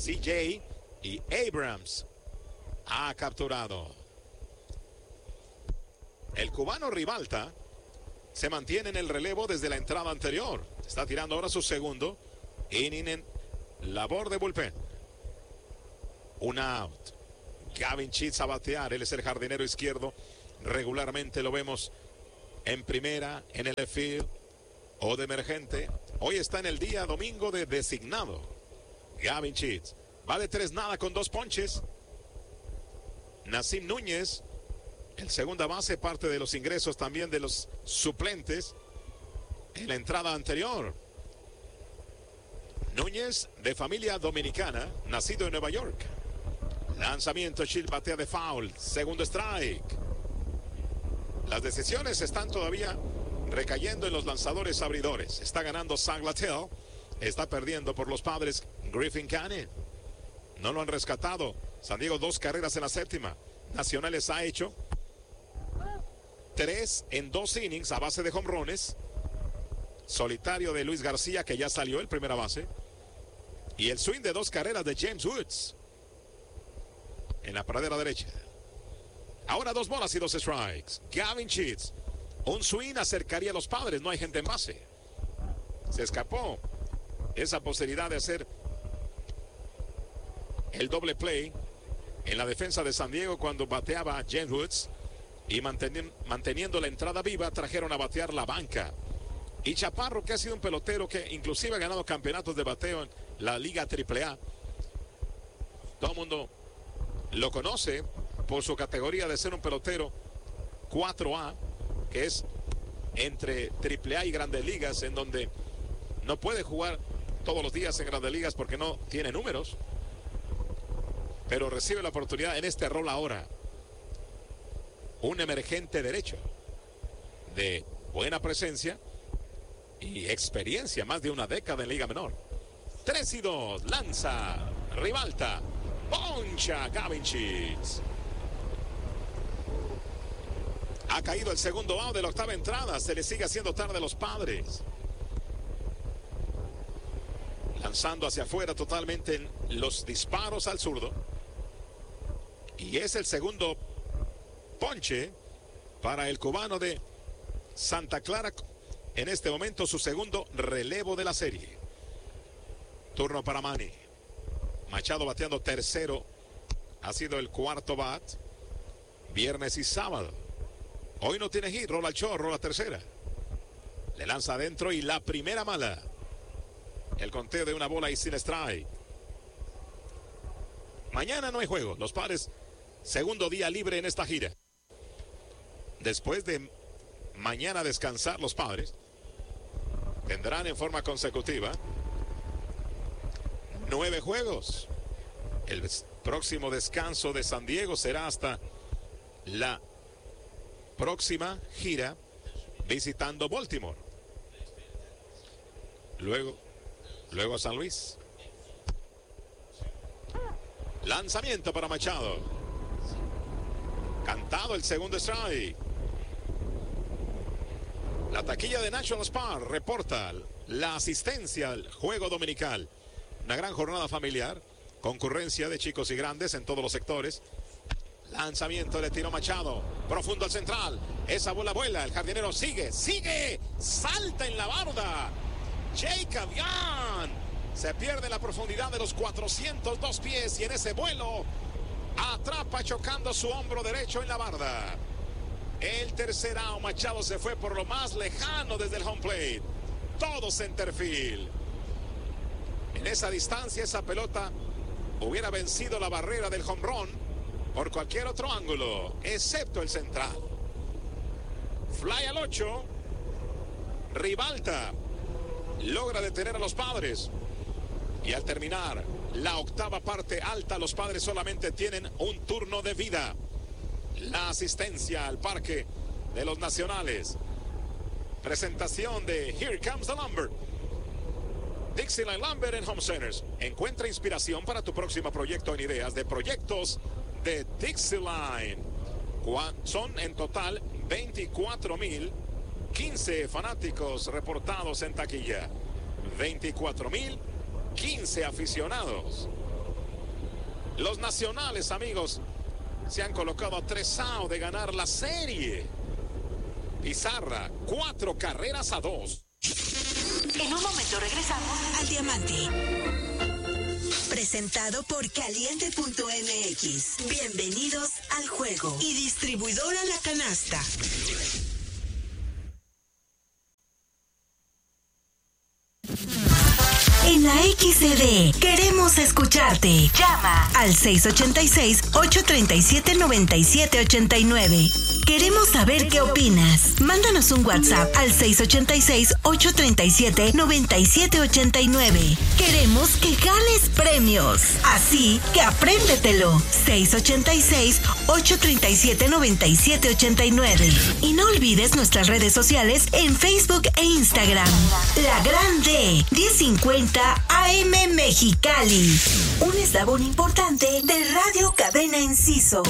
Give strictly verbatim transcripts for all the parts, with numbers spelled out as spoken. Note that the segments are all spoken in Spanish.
C J y Abrams ha capturado. El cubano Rivalta se mantiene en el relevo desde la entrada anterior. Está tirando ahora su segundo inning en labor de bullpen. Un out. Gavin Sheets a batear. Él es el jardinero izquierdo. Regularmente lo vemos en primera, en el left field o de emergente. Hoy está en el día domingo de designado. Gavin Sheets va de tres nada con dos ponches. Nasim Núñez, el segunda base, parte de los ingresos también de los suplentes en la entrada anterior. Núñez, de familia dominicana, nacido en Nueva York. Lanzamiento, Sheets batea de foul, segundo strike. Las decisiones están todavía recayendo en los lanzadores abridores. Está ganando Zach Littell, está perdiendo por los Padres Griffin Canning. No lo han rescatado. San Diego dos carreras en la séptima. Nacionales ha hecho tres en dos innings a base de jonrones. Solitario de Luis García, que ya salió el primera base. Y el swing de dos carreras de James Woods en la pradera derecha. Ahora dos bolas y dos strikes. Gavin Sheets. Un swing acercaría a los Padres. No hay gente en base. Se escapó esa posibilidad de hacer el doble play en la defensa de San Diego cuando bateaba a James Woods. Y manteni- manteniendo la entrada viva, trajeron a batear la banca. Y Chaparro, que ha sido un pelotero que inclusive ha ganado campeonatos de bateo en la Liga triple A. Todo el mundo lo conoce por su categoría de ser un pelotero cuatro A, que es entre triple A y Grandes Ligas, en donde no puede jugar todos los días en Grandes Ligas porque no tiene números, pero recibe la oportunidad en este rol ahora. Un emergente derecho de buena presencia y experiencia, más de una década en Liga Menor. tres y dos, lanza Rivalta, poncha Gavin Sheets. Ha caído el segundo out de la octava entrada. Se le sigue haciendo tarde a los Padres. Lanzando hacia afuera totalmente en los disparos al zurdo. Y es el segundo ponche para el cubano de Santa Clara. En este momento su segundo relevo de la serie. Turno para Manny. Machado bateando tercero. Ha sido el cuarto bat. Viernes y sábado. Hoy no tiene hit, rola al short, rola tercera. Le lanza adentro y la primera mala. El conteo de una bola y sin strike. Mañana no hay juego. Los Padres, segundo día libre en esta gira. Después de mañana descansar los Padres, tendrán en forma consecutiva nueve juegos. El próximo descanso de San Diego será hasta la próxima gira visitando Baltimore. Luego, luego a San Luis. Lanzamiento para Machado. Cantado el segundo strike. La taquilla de National Park reporta la asistencia al juego dominical. Una gran jornada familiar. Concurrencia de chicos y grandes en todos los sectores. Lanzamiento de tiro Machado, profundo al central, esa bola vuela, el jardinero sigue, sigue, salta en la barda, Jacob Young, se pierde la profundidad de los cuatrocientos dos pies y en ese vuelo atrapa chocando su hombro derecho en la barda. El tercer out, Machado se fue por lo más lejano desde el home plate, todo centerfield. En esa distancia esa pelota hubiera vencido la barrera del home run por cualquier otro ángulo, excepto el central. Fly al ocho. Rivalta logra detener a los Padres. Y al terminar la octava parte alta, los Padres solamente tienen un turno de vida. La asistencia al parque de los Nacionales. Presentación de Here Comes the Lumber. Dixieland Lumber and Home Centers. Encuentra inspiración para tu próximo proyecto en ideas de proyectos de Dixieland. Son en total veinticuatro mil quince fanáticos reportados en taquilla. veinticuatro mil quince aficionados Los nacionales, amigos, se han colocado a tres outs de ganar la serie. Pizarra, cuatro carreras a dos. En un momento regresamos al Diamante. Presentado por Caliente punto M X. Bienvenidos al juego. Y distribuidora La Canasta. En la X C D queremos escucharte. Llama al seis ocho seis, ocho tres siete, nueve siete ocho nueve. Queremos saber qué opinas. Mándanos un WhatsApp al seis ocho seis, ocho tres siete, nueve siete ocho nueve. Queremos que ganes premios. Así que apréndetelo. seis ocho seis, ocho tres siete, nueve siete ocho nueve. Y no olvides nuestras redes sociales en Facebook e Instagram. La Grande, diez cincuenta A M Mexicali. Un eslabón importante de Radio Cadena Enciso.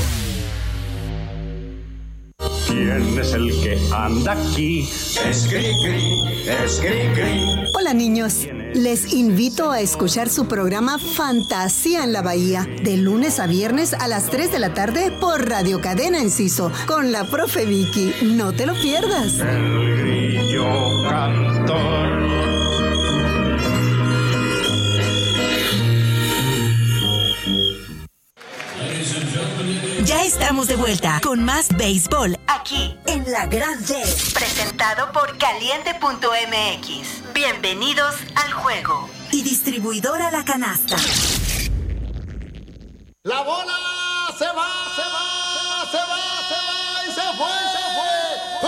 ¿Quién es el que anda aquí? Es Cricri, es Cricri. Hola niños, les invito a escuchar su programa Fantasía en la Bahía, de lunes a viernes a las tres de la tarde por Radio Cadena Enciso, con la profe Vicky. No te lo pierdas. El grillo cantor. Ya estamos de vuelta con más béisbol aquí en La Grande, presentado por Caliente punto M X. Bienvenidos al juego. Y distribuidora La Canasta. La bola se va.